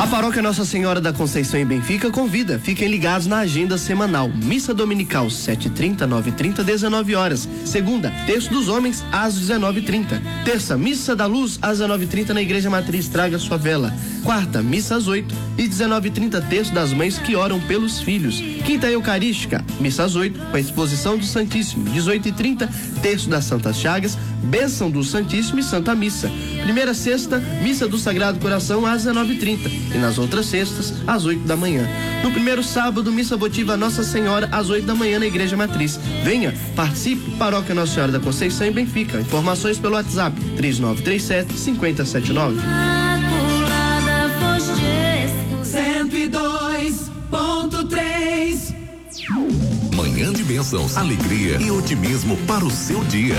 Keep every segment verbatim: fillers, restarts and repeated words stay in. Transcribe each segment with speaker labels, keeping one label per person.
Speaker 1: Paróquia Nossa Senhora da Conceição em Benfica convida. Fiquem ligados na agenda semanal. Missa dominical, sete e trinta, nove e trinta, dezenove horas. Segunda, Terço dos Homens, às dezenove e trinta. Terça, Missa da Luz, às dezenove e trinta na Igreja Matriz. Traga sua vela. Quarta, Missa às oito e dezenove e trinta, Terço das Mães que oram pelos filhos. Quinta, Eucarística, Missa às oito, com a exposição do Santíssimo. dezoito e trinta, Terço das Santas Chagas, Bênção do Santíssimo e Santa Missa. Primeira sexta, Missa do Sagrado Coração, às dezenove e trinta. E nas outras sextas, às oito da manhã. No primeiro sábado, missa votiva Nossa Senhora, às oito da manhã na Igreja Matriz. Venha, participe, Paróquia Nossa Senhora da Conceição em Benfica. Informações pelo WhatsApp, três nove três sete, cinco zero sete nove.
Speaker 2: cento e dois ponto três.
Speaker 3: Manhã de bênçãos, alegria e otimismo para o seu dia.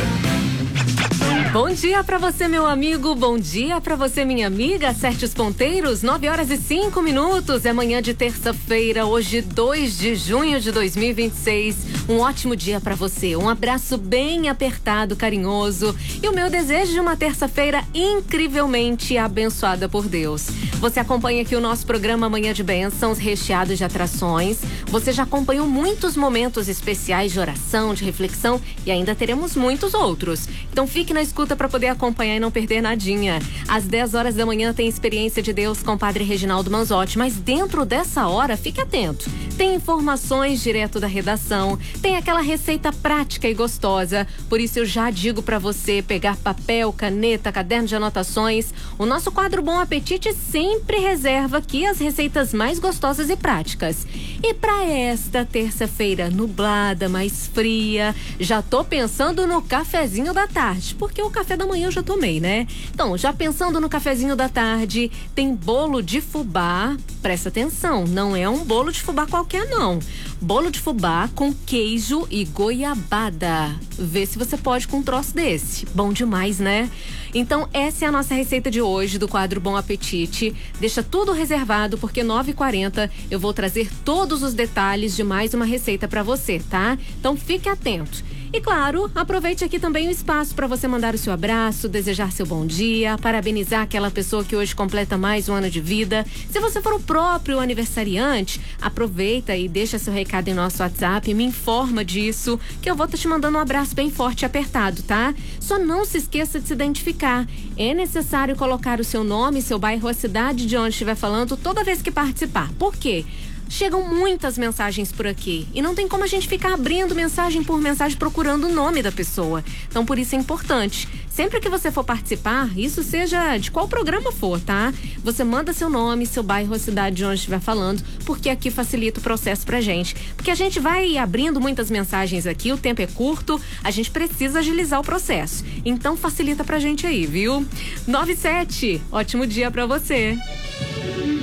Speaker 4: Bom dia pra você, meu amigo. Bom dia pra você, minha amiga. Acerte os ponteiros. nove horas e cinco minutos. É manhã de terça-feira, hoje dois de junho de dois mil e vinte e seis. Um ótimo dia pra você. Um abraço bem apertado, carinhoso. E o meu desejo de uma terça-feira incrivelmente abençoada por Deus. Você acompanha aqui o nosso programa Manhã de Bênçãos, recheado de atrações. Você já acompanhou muitos momentos especiais de oração, de reflexão e ainda teremos muitos outros. Então fique na escuta para poder acompanhar e não perder nadinha. Às dez horas da manhã tem Experiência de Deus com o Padre Reginaldo Manzotti, mas dentro dessa hora, fique atento. Tem informações direto da redação, tem aquela receita prática e gostosa. Por isso eu já digo para você pegar papel, caneta, caderno de anotações. O nosso quadro Bom Apetite sempre reserva aqui as receitas mais gostosas e práticas. E para esta terça-feira nublada, mais fria, já tô pensando no cafezinho da tarde, porque o café da manhã eu já tomei, né? Então, já pensando no cafezinho da tarde, tem bolo de fubá. Presta atenção, não é um bolo de fubá qualquer, não. Bolo de fubá com queijo e goiabada. Vê se você pode com um troço desse. Bom demais, né? Então, essa é a nossa receita de hoje do quadro Bom Apetite. Deixa tudo reservado, porque nove e quarenta eu vou trazer todos os detalhes de mais uma receita para você, tá? Então, fique atento. E claro, aproveite aqui também o espaço para você mandar o seu abraço, desejar seu bom dia, parabenizar aquela pessoa que hoje completa mais um ano de vida. Se você for o próprio aniversariante, aproveita e deixa seu recado em nosso WhatsApp, me informa disso, que eu vou estar te mandando um abraço bem forte e apertado, tá? Só não se esqueça de se identificar. É necessário colocar o seu nome, seu bairro, a cidade de onde estiver falando toda vez que participar. Por quê? Chegam muitas mensagens por aqui e não tem como a gente ficar abrindo mensagem por mensagem procurando o nome da pessoa. Então, por isso é importante. Sempre que você for participar, isso seja de qual programa for, tá? Você manda seu nome, seu bairro, a cidade de onde estiver falando, porque aqui facilita o processo pra gente. Porque a gente vai abrindo muitas mensagens aqui, o tempo é curto, a gente precisa agilizar o processo. Então, facilita pra gente aí, viu? nove e sete, ótimo dia pra você.